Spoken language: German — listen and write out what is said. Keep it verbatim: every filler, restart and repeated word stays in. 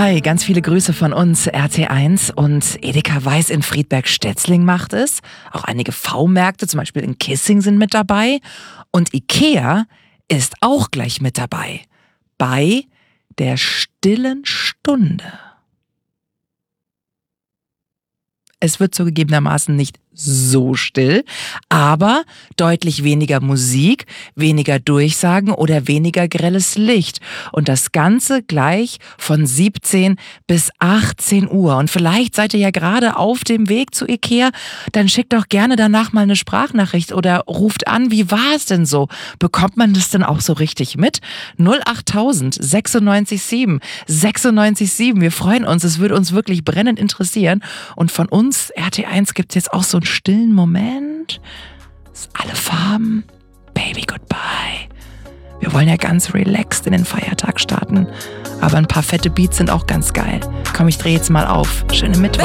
Hi, ganz viele Grüße von uns, R T eins, und Edeka Weiß in Friedberg-Stetzling macht es. Auch einige V-Märkte, zum Beispiel in Kissing, sind mit dabei. Und Ikea ist auch gleich mit dabei. Bei der stillen Stunde. Es wird zugegebenermaßen nicht so still, aber deutlich weniger Musik, weniger Durchsagen oder weniger grelles Licht. Und das Ganze gleich von siebzehn bis achtzehn Uhr. Und vielleicht seid ihr ja gerade auf dem Weg zu Ikea, dann schickt doch gerne danach mal eine Sprachnachricht oder ruft an, wie war es denn so? Bekommt man das denn auch so richtig mit? null achttausend sechsundneunzig sieben sechsundneunzig sieben. Wir freuen uns, es würde uns wirklich brennend interessieren. Und von uns, R T eins, gibt es jetzt auch so einen stillen Moment. Das sind alle Farben. Baby, goodbye. Wir wollen ja ganz relaxed in den Feiertag starten. Aber ein paar fette Beats sind auch ganz geil. Komm, ich drehe jetzt mal auf. Schöne Mittwoch.